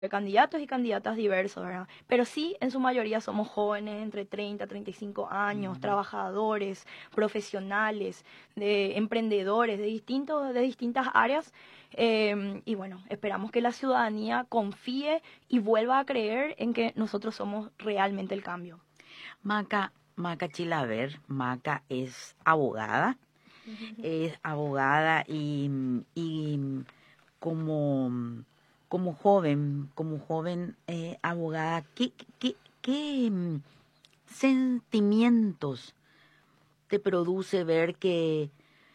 de candidatos y candidatas diversos, ¿verdad? Pero sí, en su mayoría somos jóvenes entre 30 y 35 años, trabajadores, profesionales, de emprendedores de distintas áreas. Y bueno, esperamos que la ciudadanía confíe y vuelva a creer en que nosotros somos realmente el cambio. Maca Chilaver, Maca es abogada y como, como joven abogada, ¿qué sentimientos te produce ver que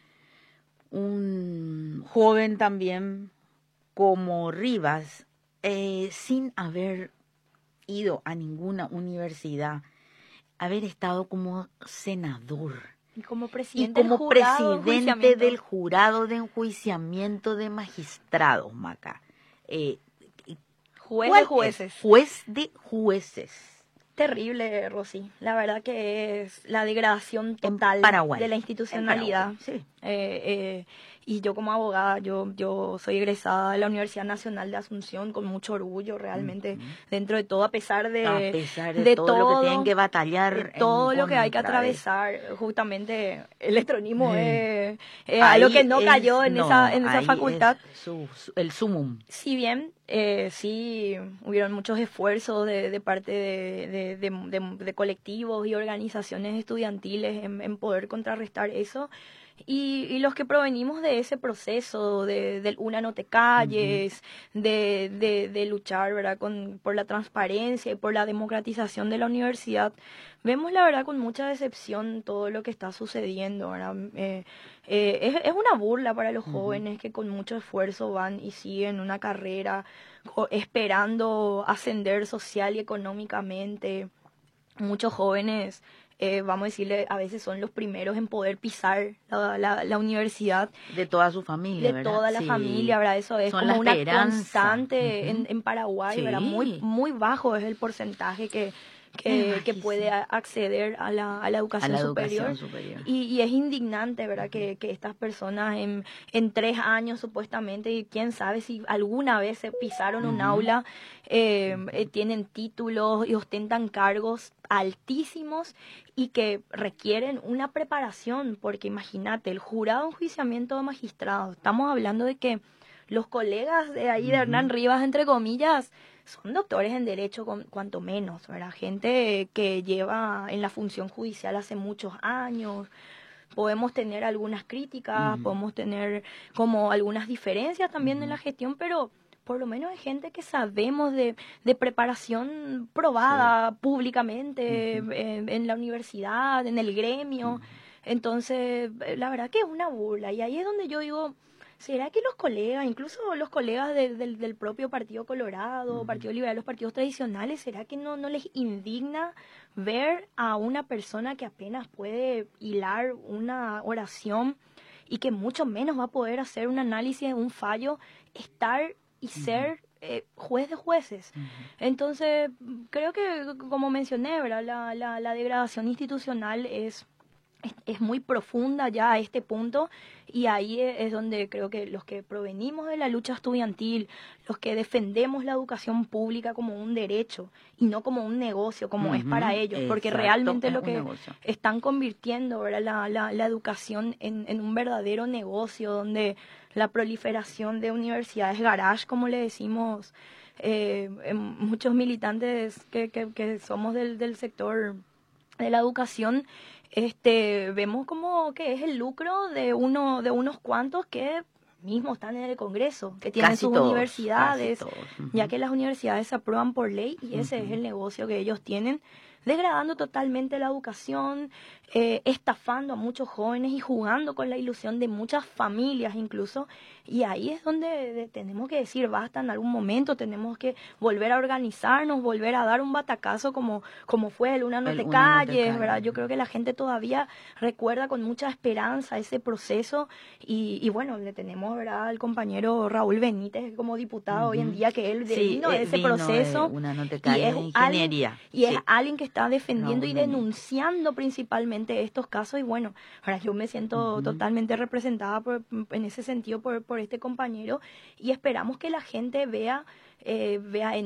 un joven también como Rivas, sin haber ido a ninguna universidad, haber estado como senador Y como y presidente del como jurado de presidente enjuiciamiento, del jurado de enjuiciamiento de magistrados, Maca? Eh, juez de ¿Cuál es? jueces. Juez de jueces Terrible, Rosy. La verdad que es la degradación en total de Paraguay. la En institucionalidad. Paraguay, sí. Y yo como abogada, yo soy egresada de la Universidad Nacional de Asunción con mucho orgullo realmente Ujú. dentro de todo, a pesar A pesar de de todo lo que tienen todo, que de batallar en todo lo que hay que contra de... atravesar. Justamente el electronismo es algo que Ahí no cayó es, no, en esa ahí es facultad. el sumum. Si bien sí hubieron muchos esfuerzos de parte de colectivos y organizaciones estudiantiles en poder contrarrestar eso, y los que provenimos de ese proceso del una no te Ujú. calles, de luchar, ¿verdad? Por la transparencia y por la democratización de la universidad, vemos la verdad con mucha decepción todo lo que está sucediendo, ¿verdad? Es una burla para los Ujú. jóvenes que con mucho esfuerzo van y siguen una carrera esperando ascender social y económicamente. Muchos jóvenes, vamos a decirle, a veces son los primeros en poder pisar la universidad De toda su familia, de ¿verdad? toda la Sí, familia, ¿verdad? Eso es son la como una esperanza. constante Ujú. en Paraguay, ¿verdad? Sí, Muy bajo es el porcentaje es que puede bajísimo. acceder a la A educación la superior. educación superior. Y es indignante, ¿verdad? Ujú. Que estas personas en 3 años supuestamente, y quién sabe si alguna vez se pisaron un Ujú. aula, Ujú. tienen títulos y ostentan cargos altísimos y que requieren una preparación, porque imagínate, el jurado de enjuiciamiento de magistrados, estamos hablando de que los colegas de ahí de Hernán Ujú. Rivas, entre comillas, son doctores en derecho, cuanto menos, ¿verdad? Gente que lleva en la función judicial hace muchos años. Podemos tener algunas críticas, Ujú. podemos tener como algunas diferencias también en la Ujú. gestión, pero por lo menos hay gente que sabemos de preparación Sí. probada públicamente Ujú. en la universidad, en el gremio. Ujú. Entonces, la verdad que es una burla. Y ahí es donde yo digo, ¿será que los colegas, incluso los colegas del propio Partido Colorado, Ujú. Partido Liberal, los partidos tradicionales, ¿será que no les indigna ver a una persona que apenas puede hilar una oración y que mucho menos va a poder hacer un análisis de un fallo, estar y Ujú. ser juez de jueces? Ujú. Entonces, creo que, como mencioné, ¿verdad? La degradación institucional es muy profunda ya a este punto, y ahí es donde creo que los que provenimos de la lucha estudiantil, los que defendemos la educación pública como un derecho y no como un negocio, como es para Ujú. ellos, porque Exacto, realmente es lo un que negocio. están convirtiendo, ¿verdad? La educación en un verdadero negocio donde la proliferación de universidades garage, como le decimos, muchos militantes que somos del sector de la educación, vemos como que es el lucro de unos cuantos que mismos están en el Congreso, que tienen Casi sus todos, casi universidades, todos. ya Ujú. que las universidades se aprueban por ley y ese es Ujú. el negocio que ellos tienen, degradando totalmente la educación, estafando a muchos jóvenes y jugando con la ilusión de muchas familias incluso. Y ahí es donde tenemos que decir basta en algún momento, tenemos que volver a organizarnos, volver a dar un batacazo como fue el Una no El te una no te calles, ¿verdad? calles. Yo creo que la gente todavía recuerda con mucha esperanza ese proceso, y bueno, le tenemos, ¿verdad?, al compañero Raúl Benítez como diputado hoy en Ujú. día, que él Sí, vino de ese vino de proceso una no te y calles es de alguien, ingeniería. y es Sí. alguien que está defendiendo No, y no, no. denunciando principalmente estos casos y bueno, ahora yo me siento Ujú. totalmente representada en ese sentido por este compañero y esperamos que la gente vea en